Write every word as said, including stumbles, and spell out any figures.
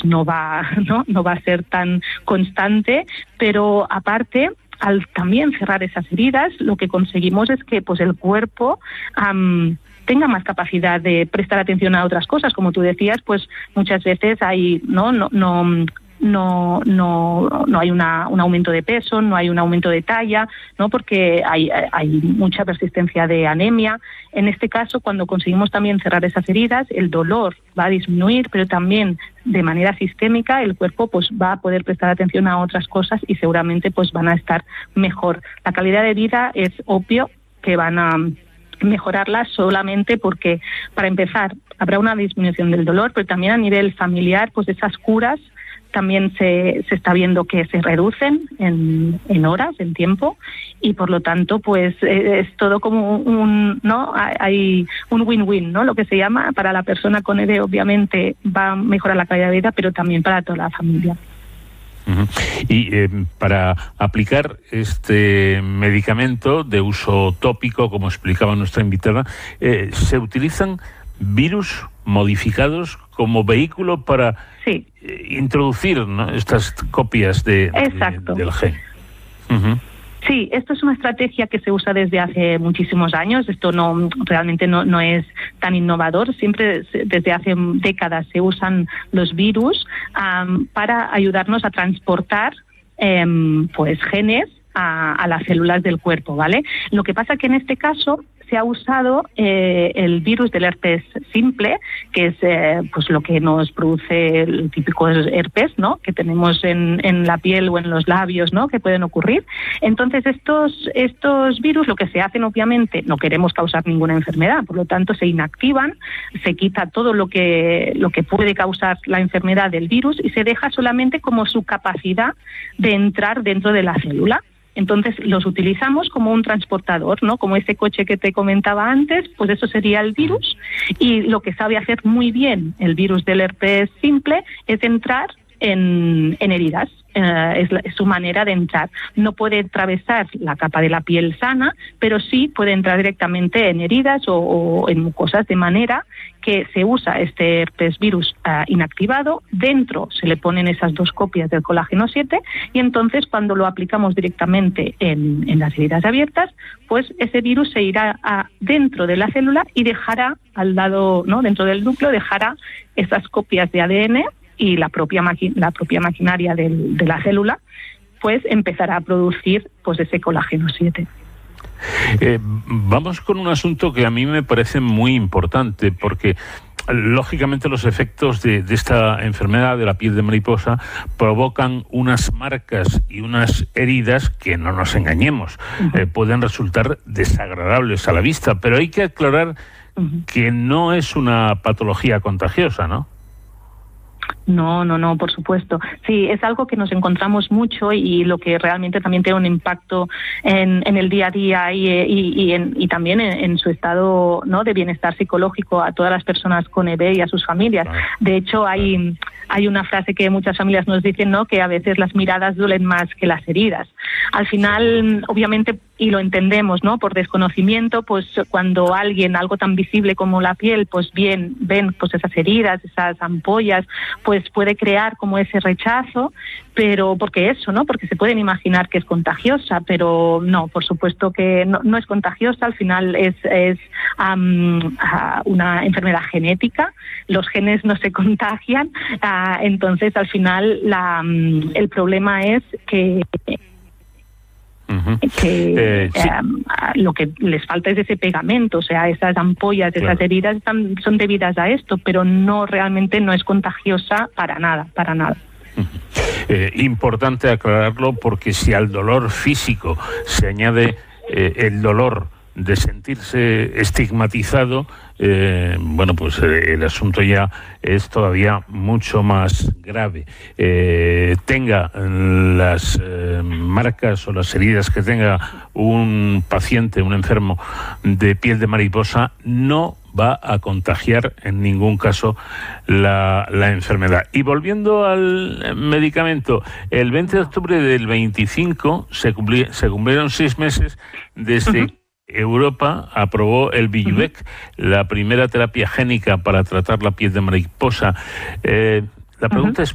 no va, ¿no? no va a ser tan constante, pero aparte, al también cerrar esas heridas, lo que conseguimos es que pues el cuerpo um, tenga más capacidad de prestar atención a otras cosas. Como tú decías, pues muchas veces hay no no no no no no hay una, un aumento de peso, no hay un aumento de talla, no porque hay hay mucha persistencia de anemia. En este caso, cuando conseguimos también cerrar esas heridas, el dolor va a disminuir, pero también de manera sistémica el cuerpo pues va a poder prestar atención a otras cosas y seguramente pues van a estar mejor. La calidad de vida es obvio que van a mejorarla solamente porque, para empezar, habrá una disminución del dolor, pero también a nivel familiar, pues esas curas también se, se está viendo que se reducen en, en horas, en tiempo, y por lo tanto pues es todo como un, ¿no? Hay un win-win, ¿no? Lo que se llama, para la persona con E D obviamente va a mejorar la calidad de vida, pero también para toda la familia. Uh-huh. Y eh, para aplicar este medicamento de uso tópico, como explicaba nuestra invitada, eh, ¿se utilizan virus modificados como vehículo para sí. eh, introducir, ¿no?, estas copias de, de, del gen? Uh-huh. Sí, esto es una estrategia que se usa desde hace muchísimos años. Esto no realmente no, no es tan innovador. Siempre desde hace décadas se usan los virus um, para ayudarnos a transportar um, pues genes a, a las células del cuerpo, ¿vale? Lo que pasa que en este caso se ha usado eh, el virus del herpes simple, que es eh, pues lo que nos produce el típico herpes, ¿no?, que tenemos en, en la piel o en los labios, ¿no?, que pueden ocurrir. Entonces estos estos virus, lo que se hacen, obviamente, no queremos causar ninguna enfermedad, por lo tanto se inactivan, se quita todo lo que lo que puede causar la enfermedad del virus y se deja solamente como su capacidad de entrar dentro de la célula. Entonces los utilizamos como un transportador, ¿no? Como ese coche que te comentaba antes, pues eso sería el virus. Y lo que sabe hacer muy bien el virus del herpes simple es entrar en, en heridas. Uh, es, la, es su manera de entrar. No puede atravesar la capa de la piel sana, pero sí puede entrar directamente en heridas o, o en mucosas, de manera que se usa este herpes virus uh, inactivado. Dentro se le ponen esas dos copias del colágeno siete y entonces cuando lo aplicamos directamente en, en las heridas abiertas, pues ese virus se irá a, dentro de la célula y dejará al lado, ¿no?, dentro del núcleo, dejará esas copias de A D N y la propia maqui- la propia maquinaria del, de la célula, pues empezará a producir pues ese colágeno siete. Eh, vamos con un asunto que a mí me parece muy importante, porque lógicamente los efectos de, de esta enfermedad de la piel de mariposa provocan unas marcas y unas heridas que, no nos engañemos, uh-huh. eh, pueden resultar desagradables a la vista, pero hay que aclarar uh-huh. que no es una patología contagiosa, ¿no? No, no, no, por supuesto. Sí, es algo que nos encontramos mucho y lo que realmente también tiene un impacto en, en el día a día y, y, y, en, y también en, en su estado, ¿no?, de bienestar psicológico a todas las personas con E D y a sus familias. De hecho, hay, hay una frase que muchas familias nos dicen, ¿no?, que a veces las miradas duelen más que las heridas. Al final, obviamente, y lo entendemos, ¿no?, por desconocimiento, pues cuando alguien, algo tan visible como la piel, pues bien, ven pues esas heridas, esas ampollas, pues puede crear como ese rechazo, pero porque eso, ¿no?, porque se pueden imaginar que es contagiosa, pero no, por supuesto que no, no es contagiosa. Al final es, es um, uh, una enfermedad genética, los genes no se contagian, uh, entonces al final la, um, el problema es que Uh-huh. que eh, sí. eh, lo que les falta es ese pegamento, o sea, esas ampollas, claro. esas heridas están, son debidas a esto, pero no, realmente no es contagiosa para nada, para nada. Uh-huh. Eh, importante aclararlo, porque si al dolor físico se añade eh, el dolor de sentirse estigmatizado, eh, bueno, pues eh, el asunto ya es todavía mucho más grave. Eh, tenga las eh, marcas o las heridas que tenga un paciente, un enfermo de piel de mariposa, no va a contagiar en ningún caso la, la enfermedad. Y volviendo al medicamento, el veinte de octubre del veinticinco se, cumpli- se cumplieron seis meses desde uh-huh. Europa aprobó el Vyjuvek, uh-huh. la primera terapia génica para tratar la piel de mariposa. Eh, la pregunta uh-huh. es,